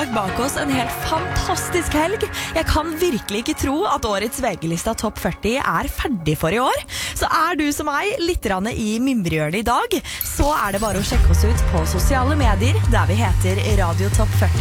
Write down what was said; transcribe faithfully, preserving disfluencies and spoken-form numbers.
lagt bak oss en helt fantastisk helg. Jeg kan virkelig ikke tro at årets V G-lista Topp førti er ferdig for i år. Så er du som meg litt rann i mimrehjørnet i dag, så er det bare å sjekke oss ut på sosiale medier, der vi heter Radio Topp førti.